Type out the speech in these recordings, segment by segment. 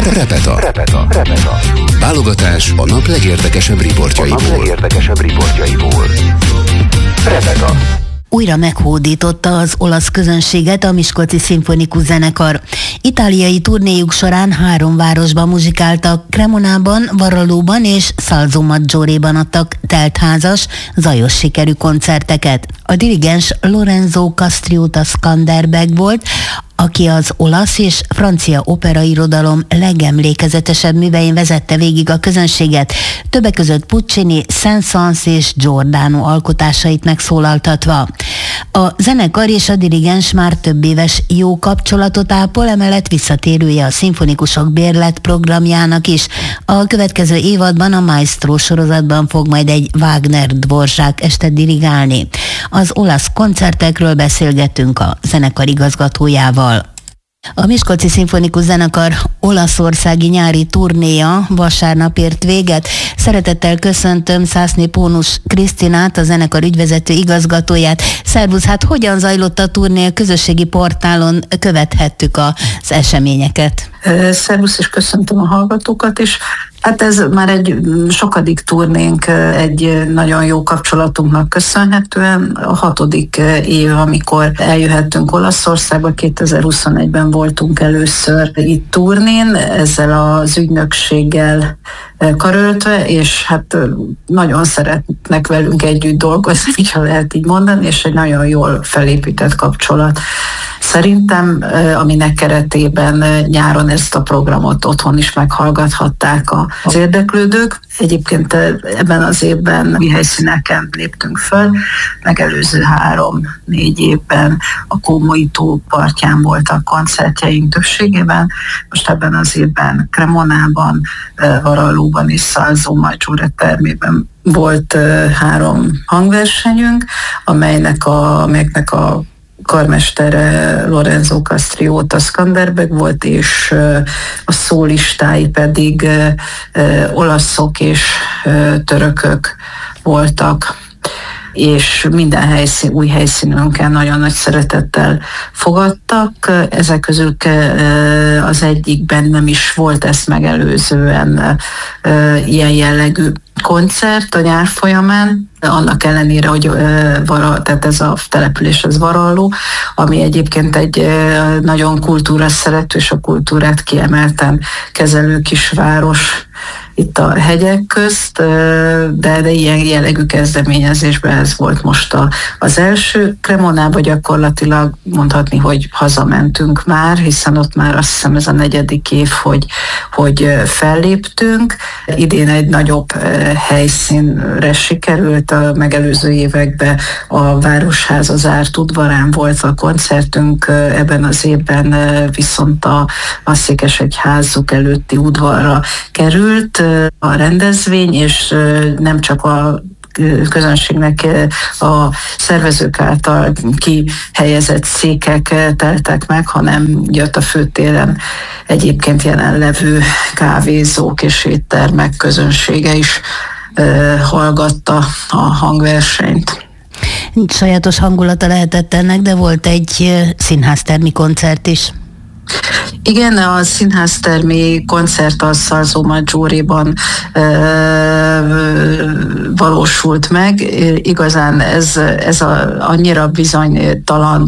Repeta. Válogatás a nap legérdekesebb riportjaiból. Repeta. Újra meghódította az olasz közönséget a Miskolci Szimfonikus Zenekar. Itáliai turnéjuk során 3 városban muzsikáltak, Cremonában, Varalóban és Salso Maggioréban adtak teltházas, zajos sikerű koncerteket. A dirigens Lorenzo Castriota Skanderbeg volt, aki az olasz és francia operairodalom legemlékezetesebb művein vezette végig a közönséget, többek között Puccini, Saint-Saëns és Giordano alkotásait megszólaltatva. A zenekar és a dirigens már több éves jó kapcsolatot ápol, emellett visszatérője a szimfonikusok bérlet programjának is. A következő évadban a Maestro sorozatban fog majd egy Wagner-Dvorak estet dirigálni. Az olasz koncertekről beszélgettünk a zenekar igazgatójával. A Miskolci Szimfonikus Zenekar olaszországi nyári turnéja vasárnap ért véget. Szeretettel köszöntöm Szászné Pónus Krisztinát, a zenekar ügyvezető igazgatóját. Szervusz, hát hogyan zajlott a turné? A közösségi portálon követhettük az eseményeket. Szervusz, és köszöntöm a hallgatókat is. Hát ez már egy sokadik turnénk, egy nagyon jó kapcsolatunknak köszönhetően. A 6. év, amikor eljöhettünk Olaszországba, 2021-ben voltunk először itt turnén, ezzel az ügynökséggel karöltve, és hát nagyon szeretnek velünk együtt dolgozni, ha lehet így mondani, és egy nagyon jól felépített kapcsolat. Szerintem, aminek keretében nyáron ezt a programot otthon is meghallgathatták az érdeklődők. Egyébként ebben az évben új helyszíneken léptünk föl, megelőző 3-4 évben a Kómoi tó partján voltak koncertjeink többségében, most ebben az évben Cremonában, Varalóban és Salso Maggiore termében volt 3 hangversenyünk, amelynek a karmestere Lorenzo Castriota Skanderbeg volt, és a szólistái pedig olaszok és törökök voltak, és minden új helyszínünkön nagyon nagy szeretettel fogadtak. Ezek közül az egyikben nem is volt ezt megelőzően ilyen jellegű koncert a nyár folyamán, annak ellenére, hogy tehát ez a település, ez Varalló, ami egyébként egy nagyon kultúraszerető és a kultúrát kiemelten kezelő kisváros itt a hegyek közt, de ilyen jellegű kezdeményezésben ez volt most az első. Cremonába gyakorlatilag mondhatni, hogy hazamentünk már, hiszen ott már azt hiszem ez a 4. év, hogy felléptünk. Idén egy nagyobb helyszínre sikerült, a megelőző években a Városház az zárt udvarán volt a koncertünk, ebben az évben viszont a Székesegyházuk előtti udvarra került a rendezvény, és nem csak a közönségnek a szervezők által kihelyezett székek teltek meg, hanem jött a főtéren egyébként jelenlevő kávézók és éttermek közönsége is hallgatta a hangversenyt. Sajátos hangulata lehetett ennek, de volt egy színháztermi koncert is. Igen, a színháztermi koncert a Salso Maggioréban valósult meg. Igazán ez annyira bizonytalan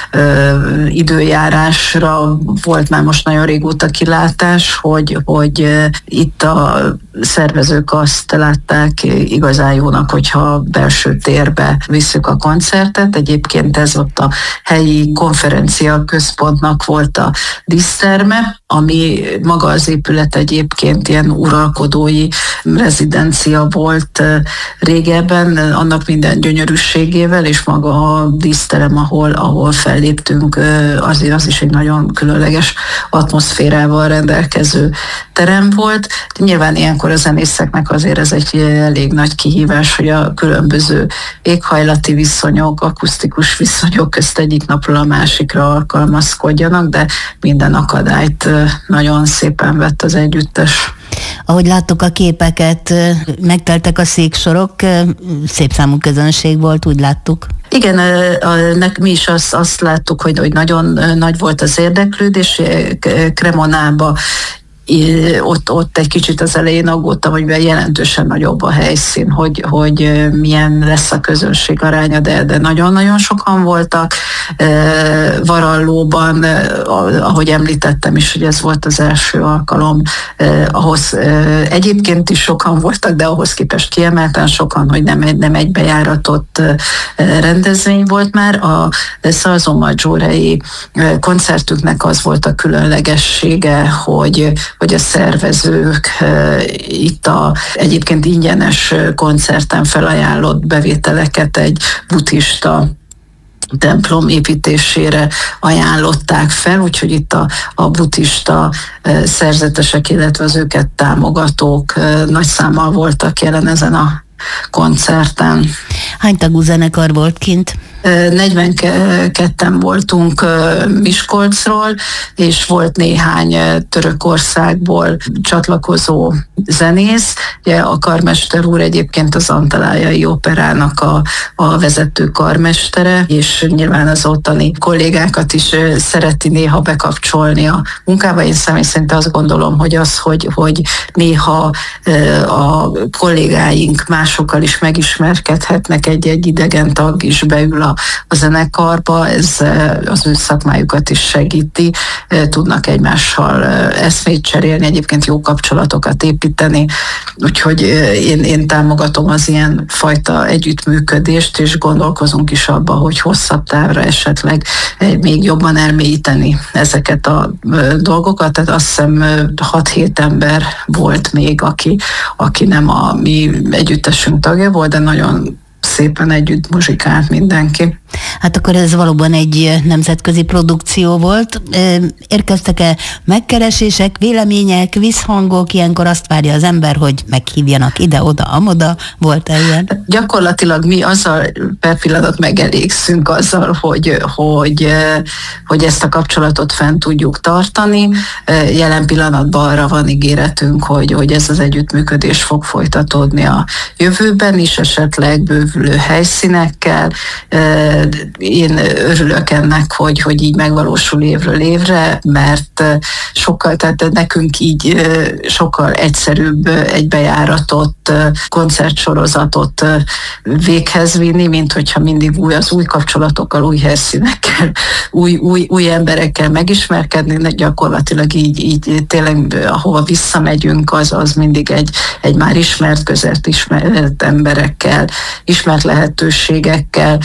időjárásra volt már most nagyon régóta kilátás, hogy itt a szervezők azt látták igazán jónak, hogyha belső térbe visszük a koncertet. Egyébként ez ott a helyi konferencia központnak volt a díszterme, ami maga az épület egyébként ilyen uralkodói rezidencia volt régebben, annak minden gyönyörűségével, és maga a díszterem, ahol felléptünk, az is egy nagyon különleges atmoszférával rendelkező terem volt. De nyilván ilyenkor a zenészeknek azért ez egy elég nagy kihívás, hogy a különböző éghajlati viszonyok, akusztikus viszonyok közt egyik napról a másikra alkalmazkodjanak, de minden akadályt nagyon szépen vett az együttes. Ahogy láttuk a képeket, megteltek a széksorok, szép számú közönség volt, úgy láttuk. Igen, mi is azt láttuk, hogy nagyon nagy volt az érdeklődés. Cremonába ott egy kicsit az elején aggódtam, hogy jelentősen nagyobb a helyszín, hogy milyen lesz a közönség aránya, de nagyon-nagyon sokan voltak. Varallóban, ahogy említettem is, hogy ez volt az első alkalom, ahhoz egyébként is sokan voltak, de ahhoz képest kiemelten sokan, hogy nem egy bejáratott rendezvény volt már. A Salzo Maggiorei koncertünknek az volt a különlegessége, hogy a szervezők itt egyébként ingyenes koncerten felajánlott bevételeket egy buddhista templom építésére ajánlották fel, úgyhogy itt a buddhista szerzetesek, illetve az őket támogatók nagy számmal voltak jelen ezen a koncerten. Hány tagú zenekar volt kint? 42-en voltunk Miskolcról, és volt néhány Törökországból csatlakozó zenész. Ugye a karmester úr egyébként az Antalájai Operának a vezető karmestere, és nyilván az ottani kollégákat is szereti néha bekapcsolni a munkába. Én személy szerint azt gondolom, hogy néha a kollégáink másokkal is megismerkedhetnek, egy idegen tag is beül a zenekarba, ez az ő szakmájukat is segíti, tudnak egymással eszmét cserélni, egyébként jó kapcsolatokat építeni, úgyhogy én támogatom az ilyen fajta együttműködést, és gondolkozunk is abba, hogy hosszabb távra esetleg még jobban elmélyíteni ezeket a dolgokat, tehát azt hiszem 6-7 ember volt még, aki nem a mi együttesünk tagja volt, de nagyon szépen együtt muzsikált mindenki. Hát akkor ez valóban egy nemzetközi produkció volt. Érkeztek-e megkeresések, vélemények, visszhangok? Ilyenkor azt várja az ember, hogy meghívjanak ide-oda, amoda. Volt-e ilyen? Gyakorlatilag mi azzal per pillanat megelégszünk azzal, hogy ezt a kapcsolatot fent tudjuk tartani. Jelen pillanatban arra van ígéretünk, hogy ez az együttműködés fog folytatódni a jövőben is, esetleg bővülő helyszínekkel. Én örülök ennek, hogy így megvalósul évről évre, mert tehát nekünk így sokkal egyszerűbb egy bejáratott koncertsorozatot véghez vinni, mint hogyha mindig az új kapcsolatokkal, új helyszínekkel, új emberekkel megismerkedni, gyakorlatilag így tényleg ahova visszamegyünk, az mindig egy már ismert közelt, ismert emberekkel, ismert lehetőségekkel,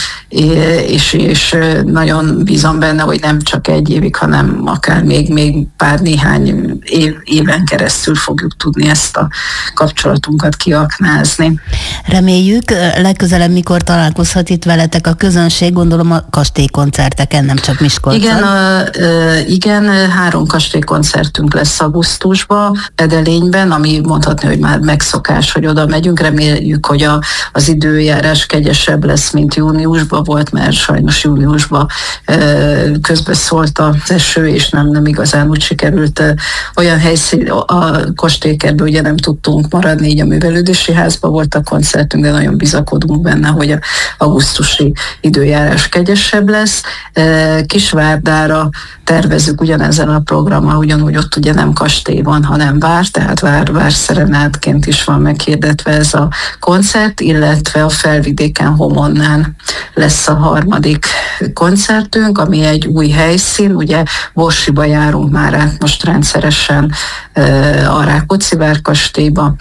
és nagyon bízom benne, hogy nem csak egy évig, hanem akár még néhány éven keresztül fogjuk tudni ezt a kapcsolatunkat kiaknázni. Reméljük, legközelebb mikor találkozhat itt veletek a közönség, gondolom a kastélykoncerteken, nem csak Miskolcon. Igen, 3 kastélykoncertünk lesz augusztusban, Edelényben, ami mondhatni, hogy már megszokás, hogy oda megyünk. Reméljük, hogy az időjárás kegyesebb lesz, mint júniusban volt, mert sajnos júniusban közbeszólt az eső, és nem igazán úgy sikerült olyan helyszín, a kastélykertben ugye nem tudtunk maradni, így a művelődési házban volt a koncertünk, de nagyon bizakodunk benne, hogy a augusztusi időjárás kegyesebb lesz. Kisvárdára tervezzük ugyanezen a programmal, ugyanúgy ott ugye nem kastély van, hanem vár, tehát várszerenádként is van meghirdetve ez a koncert, illetve a Felvidéken Homonnán lesz a 3. koncertünk, ami egy új helyszín, ugye Borsiba járunk már át most rendszeresen a Rákóczi-vár kastélyba,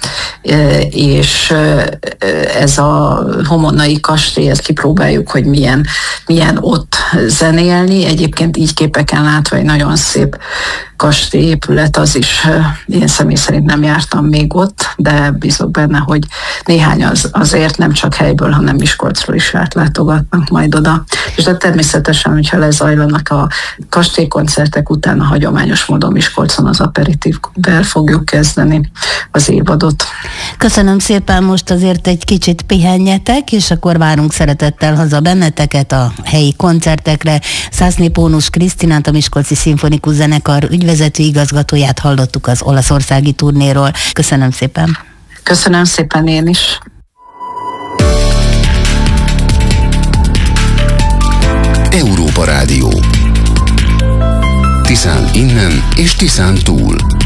és ez a homonnai kastély, ezt kipróbáljuk, hogy milyen ott zenélni. Egyébként így képeken látva egy nagyon szép kastélyépület, az is, én személy szerint nem jártam még ott, de bízok benne, hogy néhány azért nem csak helyből, hanem Miskolcról is átlátogatnak majd oda. És de természetesen, hogyha lezajlanak a kastélykoncertek után, a hagyományos módon Miskolcon az aperitívvel fogjuk kezdeni az évadot. Köszönöm szépen, most azért egy kicsit pihenjetek, és akkor várunk szeretettel haza benneteket a helyi koncertekre. Szászné Pónus Krisztinát, a Miskolci Szimfonikus Zenekar ügyvezető igazgatóját hallottuk az olaszországi turnéról. Köszönöm szépen. Köszönöm szépen én is. Európa Rádió. Tiszán innen és Tiszán túl.